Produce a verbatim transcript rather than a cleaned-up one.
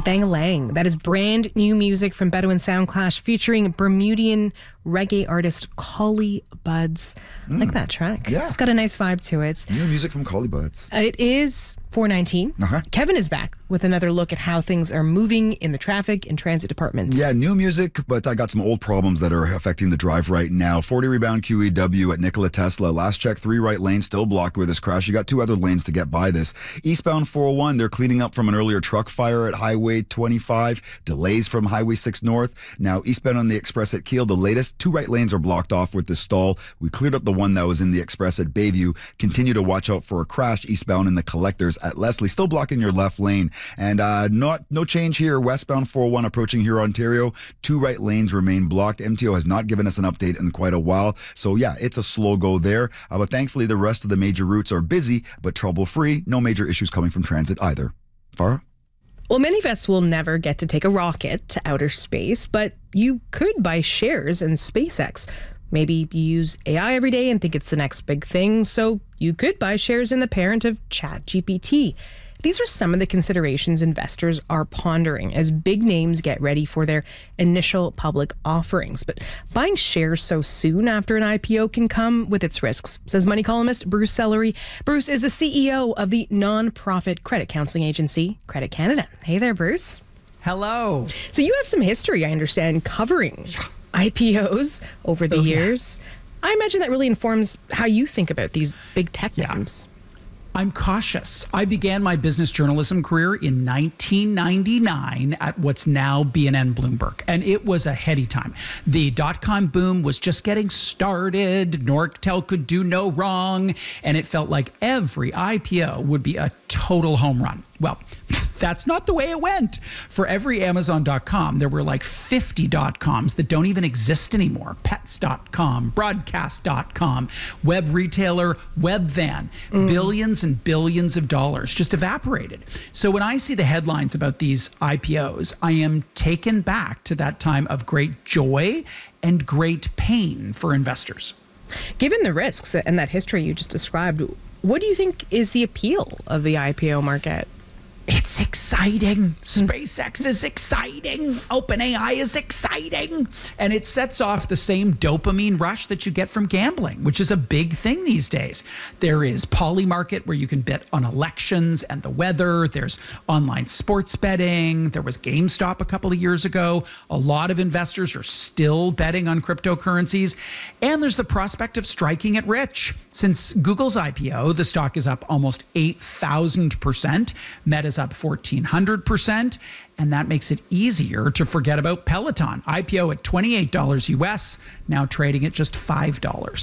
Bang-A-Lang. That is brand new music from Bedouin Soundclash featuring Bermudian reggae artist Collie Buddz. Mm. Like that track. Yeah. It's got a nice vibe to it. New music from Collie Buddz. It is four nineteen. Uh-huh. Kevin is back with another look at how things are moving in the traffic and transit department. Yeah, new music, but I got some old problems that are affecting the drive right now. forty rebound Q E W at Nikola Tesla. Last check, three right lanes still blocked with this crash. You got two other lanes to get by this. Eastbound four oh one, they're cleaning up from an earlier truck fire at Highway twenty-five. Delays from Highway six North. Now, eastbound on the Express at Kiel, the latest, two right lanes are blocked off with this stall. We cleared up the one that was in the Express at Bayview. Continue to watch out for a crash eastbound in the Collectors at Leslie. Still blocking your left lane. And uh, not no change here. Westbound four oh one approaching here, Ontario. Two right lanes remain blocked. M T O has not given us an update in quite a while. So yeah, it's a slow go there. Uh, but thankfully, the rest of the major routes are busy, but trouble-free. No major issues coming from transit either. Farah? Well, many of us will never get to take a rocket to outer space, but you could buy shares in SpaceX. Maybe you use A I every day and think it's the next big thing, so you could buy shares in the parent of ChatGPT. These are some of the considerations investors are pondering as big names get ready for their initial public offerings. But buying shares so soon after an I P O can come with its risks, says money columnist Bruce Sellery. Bruce is the C E O of the non-profit credit counseling agency, Credit Canada. Hey there, Bruce. Hello. So you have some history, I understand, covering I P Os over the oh, years. Yeah. I imagine that really informs how you think about these big tech yeah. names. I'm cautious. I began my business journalism career in nineteen ninety-nine at what's now B N N Bloomberg, and it was a heady time. The dot-com boom was just getting started. Nortel could do no wrong, and it felt like every I P O would be a total home run. Well, that's not the way it went. For every Amazon dot com, there were like fifty dot-coms that don't even exist anymore. Pets dot com, Broadcast dot com, web retailer, Webvan. Mm. Billions and billions of dollars just evaporated. So when I see the headlines about these I P Os, I am taken back to that time of great joy and great pain for investors. Given the risks and that history you just described, what do you think is the appeal of the I P O market? It's exciting. SpaceX is exciting. OpenAI is exciting. And it sets off the same dopamine rush that you get from gambling, which is a big thing these days. There is Polymarket, where you can bet on elections and the weather. There's online sports betting. There was GameStop a couple of years ago. A lot of investors are still betting on cryptocurrencies. And there's the prospect of striking it rich. Since Google's I P O, the stock is up almost eight thousand percent. Meta's up fourteen hundred percent, and that makes it easier to forget about Peloton. I P O at twenty-eight dollars U S, now trading at just five dollars.